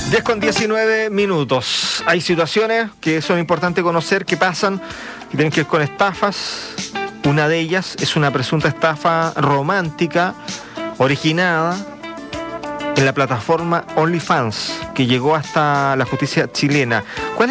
10:19. Hay situaciones que son importantes conocer que pasan, que tienen que ver con estafas. Una de ellas es una presunta estafa romántica originada en la plataforma OnlyFans, que llegó hasta la justicia chilena.